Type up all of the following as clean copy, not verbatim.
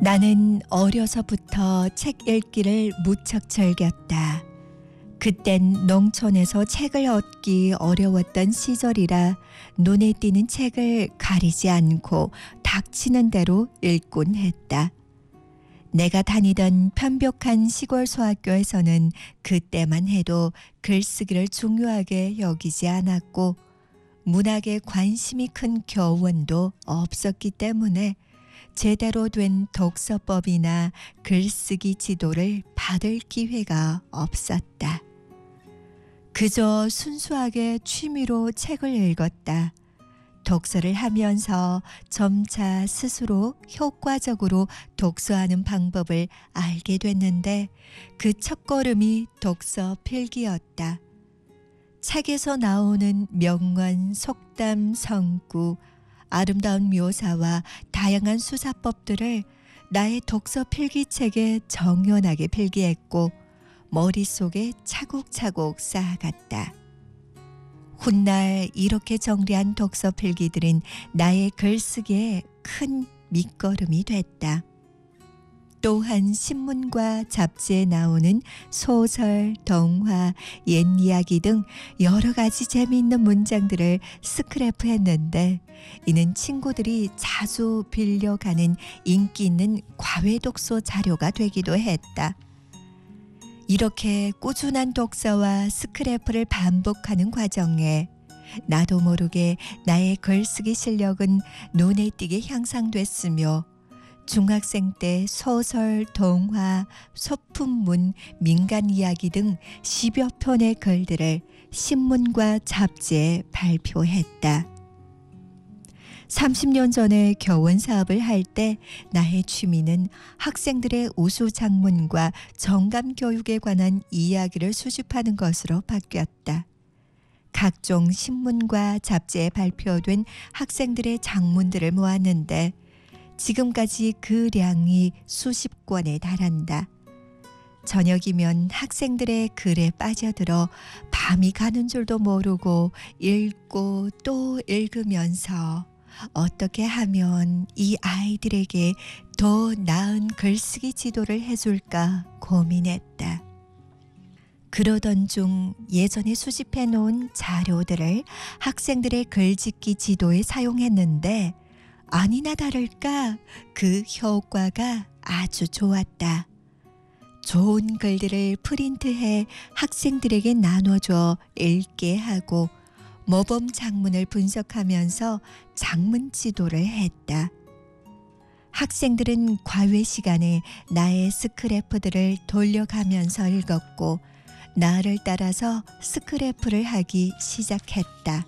나는 어려서부터 책 읽기를 무척 즐겼다. 그땐 농촌에서 책을 얻기 어려웠던 시절이라 눈에 띄는 책을 가리지 않고 닥치는 대로 읽곤 했다. 내가 다니던 편벽한 시골 소학교에서는 그때만 해도 글쓰기를 중요하게 여기지 않았고 문학에 관심이 큰 교원도 없었기 때문에 제대로 된 독서법이나 글쓰기 지도를 받을 기회가 없었다. 그저 순수하게 취미로 책을 읽었다. 독서를 하면서 점차 스스로 효과적으로 독서하는 방법을 알게 됐는데 그 첫걸음이 독서 필기였다. 책에서 나오는 명언, 속담, 성구, 아름다운 묘사와 다양한 수사법들을 나의 독서 필기책에 정연하게 필기했고 머릿속에 차곡차곡 쌓아갔다. 훗날 이렇게 정리한 독서 필기들은 나의 글쓰기에 큰 밑거름이 됐다. 또한 신문과 잡지에 나오는 소설, 동화, 옛 이야기 등 여러 가지 재미있는 문장들을 스크래프했는데 이는 친구들이 자주 빌려가는 인기 있는 과외독서 자료가 되기도 했다. 이렇게 꾸준한 독서와 스크래프를 반복하는 과정에 나도 모르게 나의 글쓰기 실력은 눈에 띄게 향상됐으며 중학생 때 소설, 동화, 소품문, 민간 이야기 등 10여 편의 글들을 신문과 잡지에 발표했다. 30년 전에 교원 사업을 할 때 나의 취미는 학생들의 우수 작문과 정감 교육에 관한 이야기를 수집하는 것으로 바뀌었다. 각종 신문과 잡지에 발표된 학생들의 작문들을 모았는데 지금까지 그 량이 수십 권에 달한다. 저녁이면 학생들의 글에 빠져들어 밤이 가는 줄도 모르고 읽고 또 읽으면서 어떻게 하면 이 아이들에게 더 나은 글쓰기 지도를 해줄까 고민했다. 그러던 중 예전에 수집해 놓은 자료들을 학생들의 글짓기 지도에 사용했는데 아니나 다를까 그 효과가 아주 좋았다. 좋은 글들을 프린트해 학생들에게 나눠줘 읽게 하고 모범 작문을 분석하면서 작문 지도를 했다. 학생들은 과외 시간에 나의 스크래프들을 돌려가면서 읽었고 나를 따라서 스크래프를 하기 시작했다.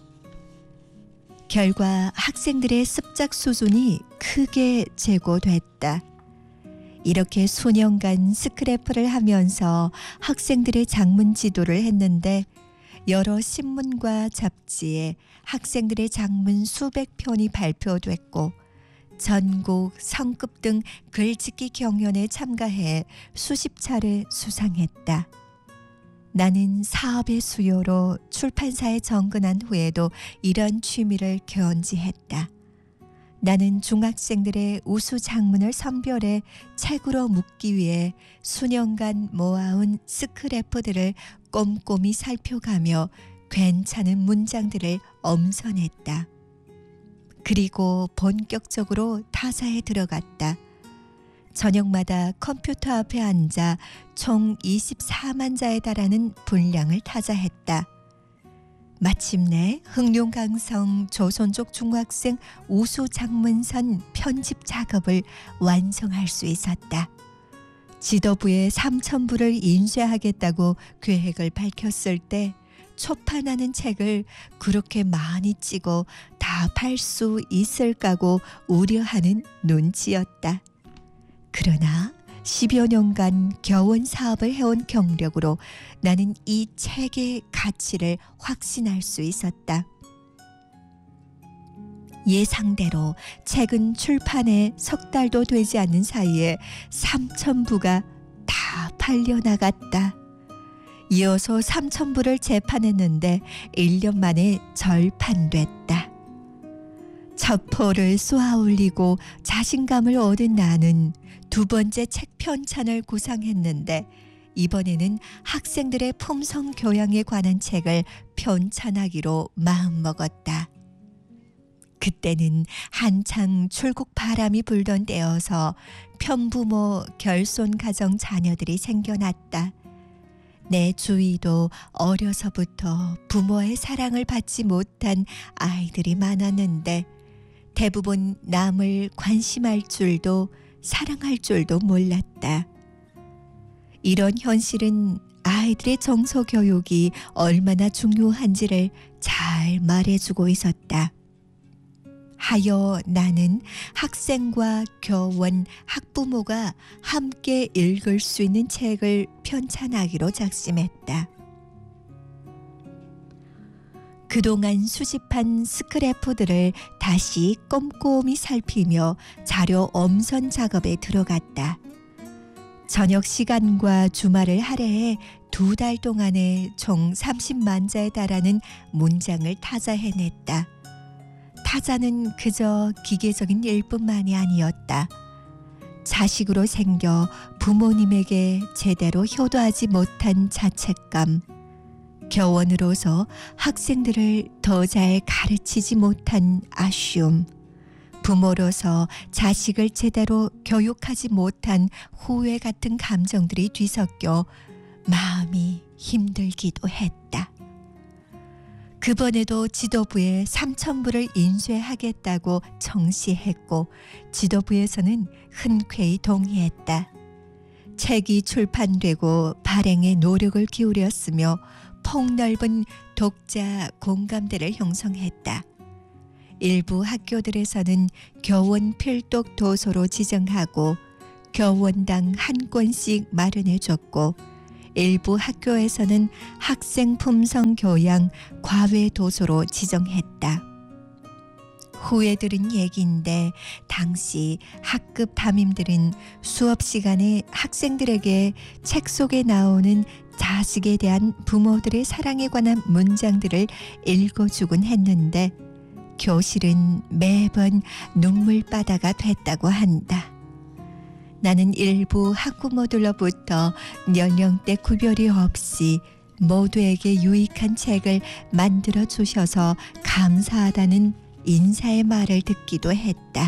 결과 학생들의 습작 수준이 크게 제고됐다. 이렇게 수년간 스크래프를 하면서 학생들의 작문 지도를 했는데 여러 신문과 잡지에 학생들의 작문 수백 편이 발표됐고 전국, 성급 등 글짓기 경연에 참가해 수십 차례 수상했다. 나는 사업의 수요로 출판사에 정근한 후에도 이런 취미를 견지했다. 나는 중학생들의 우수 작문을 선별해 책으로 묶기 위해 수년간 모아온 스크래프들을 꼼꼼히 살펴가며 괜찮은 문장들을 엄선했다. 그리고 본격적으로 타사에 들어갔다. 저녁마다 컴퓨터 앞에 앉아 총 24만 자에 달하는 분량을 타자했다. 마침내 흥룡강성 조선족 중학생 우수 작문선 편집 작업을 완성할 수 있었다. 지도부에 3,000부를 인쇄하겠다고 계획을 밝혔을 때 초판하는 책을 그렇게 많이 찍어 다 팔 수 있을까고 우려하는 눈치였다. 그러나 10여 년간 교원 사업을 해온 경력으로 나는 이 책의 가치를 확신할 수 있었다. 예상대로 책은 출판에 석 달도 되지 않는 사이에 3,000부가 다 팔려나갔다. 이어서 3,000부를 재판했는데 1년 만에 절판됐다. 첩포를 쏘아 올리고 자신감을 얻은 나는 두 번째 책 편찬을 구상했는데 이번에는 학생들의 품성 교양에 관한 책을 편찬하기로 마음먹었다. 그때는 한창 출국 바람이 불던 때여서 편부모 결손 가정 자녀들이 생겨났다. 내 주위도 어려서부터 부모의 사랑을 받지 못한 아이들이 많았는데 대부분 남을 관심할 줄도 사랑할 줄도 몰랐다. 이런 현실은 아이들의 정서 교육이 얼마나 중요한지를 잘 말해주고 있었다. 하여 나는 학생과 교원, 학부모가 함께 읽을 수 있는 책을 편찬하기로 작심했다. 그동안 수집한 스크래프들을 다시 꼼꼼히 살피며 자료 엄선 작업에 들어갔다. 저녁 시간과 주말을 할애해 2달 동안에 총 30만 자에 달하는 문장을 타자해냈다. 타자는 그저 기계적인 일뿐만이 아니었다. 자식으로 생겨 부모님에게 제대로 효도하지 못한 자책감, 교원으로서 학생들을 더 잘 가르치지 못한 아쉬움, 부모로서 자식을 제대로 교육하지 못한 후회 같은 감정들이 뒤섞여 마음이 힘들기도 했다. 그번에도 지도부에 3,000부를 인쇄하겠다고 정시했고 지도부에서는 흔쾌히 동의했다. 책이 출판되고 발행에 노력을 기울였으며 폭넓은 독자 공감대를 형성했다. 일부 학교들에서는 교원 필독 도서로 지정하고 교원당 한 권씩 마련해줬고 일부 학교에서는 학생 품성 교양 과외 도서로 지정했다. 후에 들은 얘기인데 당시 학급 담임들은 수업 시간에 학생들에게 책 속에 나오는 자식에 대한 부모들의 사랑에 관한 문장들을 읽어주곤 했는데 교실은 매번 눈물바다가 됐다고 한다. 나는 일부 학부모들로부터 연령대 구별이 없이 모두에게 유익한 책을 만들어 주셔서 감사하다는 인사의 말을 듣기도 했다.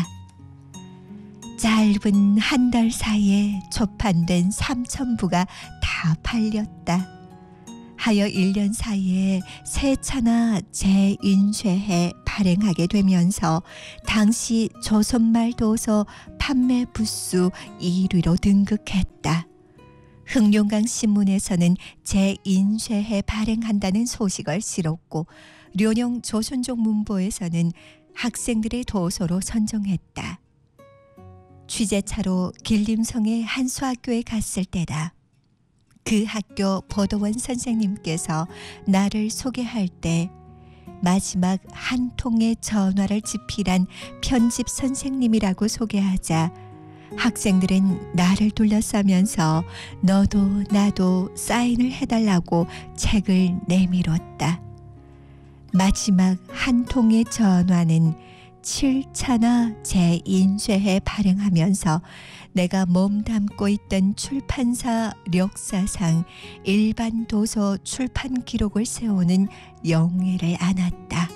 짧은 한 달 사이에 초판된 3,000부가 다 팔렸다. 하여 1년 사이에 3차나 재인쇄해 발행하게 되면서 당시 조선말 도서 판매 부수 1위로 등극했다. 흑룡강 신문에서는 재인쇄해 발행한다는 소식을 실었고 료령 조선족 문보에서는 학생들의 도서로 선정했다. 취재차로 길림성의 한 수학교에 갔을 때다. 그 학교 보도원 선생님께서 나를 소개할 때 마지막 한 통의 전화를 집필한 편집 선생님이라고 소개하자 학생들은 나를 둘러싸면서 너도 나도 사인을 해달라고 책을 내밀었다. 마지막 한 통의 전화는 7차나 재인쇄해 발행하면서 내가 몸담고 있던 출판사 역사상 일반 도서 출판 기록을 세우는 영예를 안았다.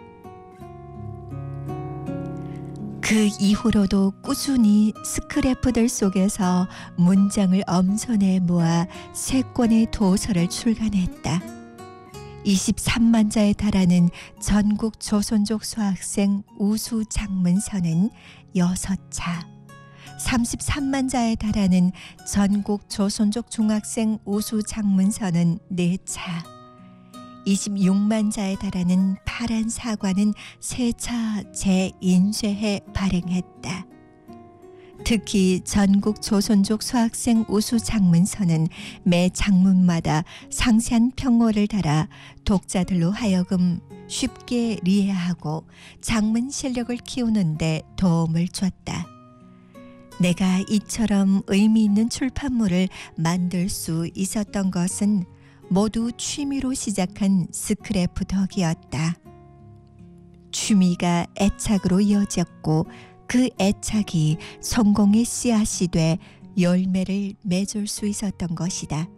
그 이후로도 꾸준히 스크래프들 속에서 문장을 엄선해 모아 3권의 도서를 출간했다. 23만 자에 달하는 전국 조선족 수학생 우수 장문서는 6차, 33만 자에 달하는 전국 조선족 중학생 우수 장문서는 4차, 26만 자에 달하는 파란 사과는 3차 재인쇄해 발행했다. 특히 전국 조선족 수학생 우수 장문서는 매 장문마다 상세한 평어를 달아 독자들로 하여금 쉽게 이해하고 장문 실력을 키우는 데 도움을 줬다. 내가 이처럼 의미 있는 출판물을 만들 수 있었던 것은 모두 취미로 시작한 스크래프 덕이었다. 취미가 애착으로 이어졌고 그 애착이 성공의 씨앗이 돼 열매를 맺을 수 있었던 것이다.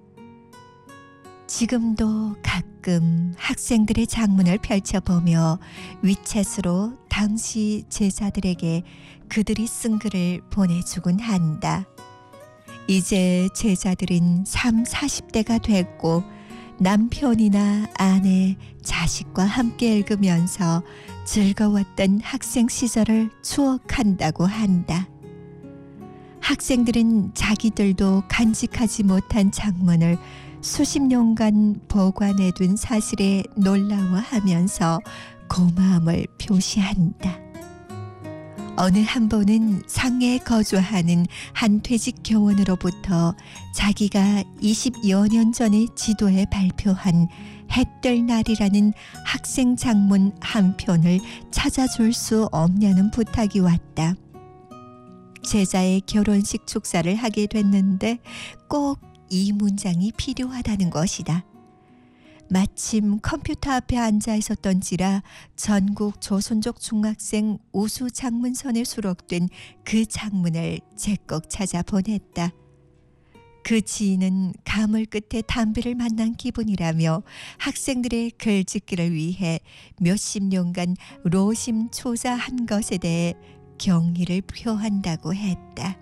지금도 가끔 학생들의 장문을 펼쳐보며 위챗으로 당시 제자들에게 그들이 쓴 글을 보내주곤 한다. 이제 제자들은 40대가 됐고 남편이나 아내, 자식과 함께 읽으면서 즐거웠던 학생 시절을 추억한다고 한다. 학생들은 자기들도 간직하지 못한 장문을 수십 년간 보관해둔 사실에 놀라워하면서 고마움을 표시한다. 어느 한 번은 상해에 거주하는 한 퇴직 교원으로부터 자기가 20여 년 전에 지도에 발표한 해뜰 날이라는 학생 장문 한 편을 찾아줄 수 없냐는 부탁이 왔다. 제자의 결혼식 축사를 하게 됐는데 꼭 이 문장이 필요하다는 것이다. 마침 컴퓨터 앞에 앉아 있었던지라 전국 조선족 중학생 우수 장문선에 수록된 그 장문을 제꼭 찾아 보냈다. 그 지인은 가물 끝에 담배를 만난 기분이라며 학생들의 글짓기를 위해 몇십 년간 로심초사한 것에 대해 경의를 표한다고 했다.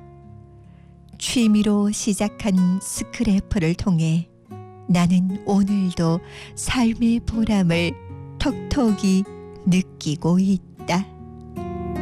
취미로 시작한 스크래퍼를 통해 나는 오늘도 삶의 보람을 톡톡히 느끼고 있다.